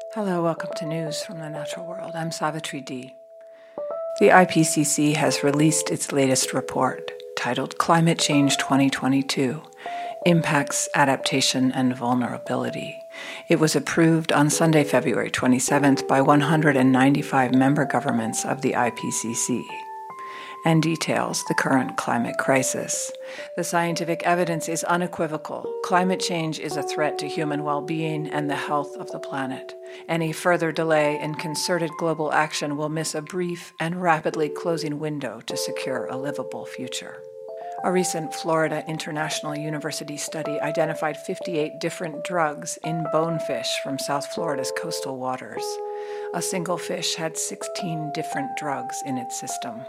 Hello, welcome to News from the Natural World. I'm Savitri D. The IPCC has released its latest report, titled Climate Change 2022, Impacts, Adaptation, and Vulnerability. It was approved on Sunday, February 27th by 195 member governments of the IPCC and details the current climate crisis. The scientific evidence is unequivocal. Climate change is a threat to human well-being and the health of the planet. Any further delay in concerted global action will miss a brief and rapidly closing window to secure a livable future. A recent Florida International University study identified 58 different drugs in bonefish from South Florida's coastal waters. A single fish had 16 different drugs in its system.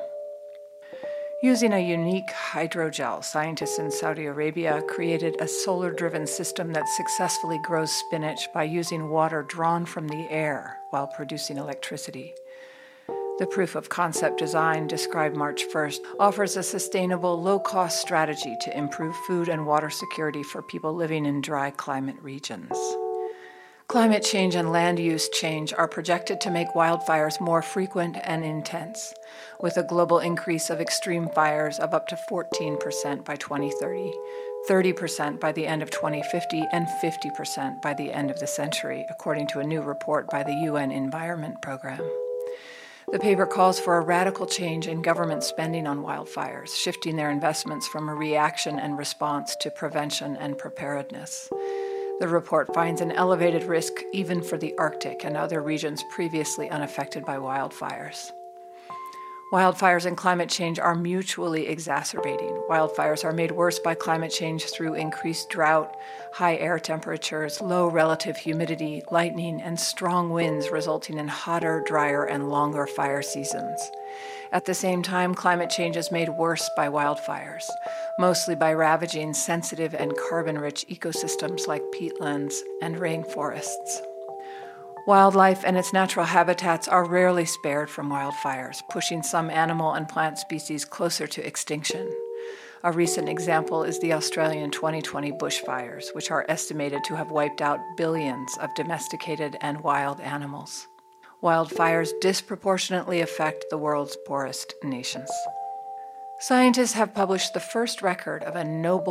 Using a unique hydrogel, scientists in Saudi Arabia created a solar-driven system that successfully grows spinach by using water drawn from the air while producing electricity. The proof of concept design, described March 1st, offers a sustainable, low-cost strategy to improve food and water security for people living in dry climate regions. Climate change and land use change are projected to make wildfires more frequent and intense, with a global increase of extreme fires of up to 14% by 2030, 30% by the end of 2050, and 50% by the end of the century, according to a new report by the UN Environment Program. The paper calls for a radical change in government spending on wildfires, shifting their investments from a reaction and response to prevention and preparedness. The report finds an elevated risk even for the Arctic and other regions previously unaffected by wildfires. Wildfires and climate change are mutually exacerbating. Wildfires are made worse by climate change through increased drought, high air temperatures, low relative humidity, lightning, and strong winds resulting in hotter, drier, and longer fire seasons. At the same time, climate change is made worse by wildfires, mostly by ravaging sensitive and carbon-rich ecosystems like peatlands and rainforests. Wildlife and its natural habitats are rarely spared from wildfires, pushing some animal and plant species closer to extinction. A recent example is the Australian 2020 bushfires, which are estimated to have wiped out billions of domesticated and wild animals. Wildfires disproportionately affect the world's poorest nations. Scientists have published the first record of a noble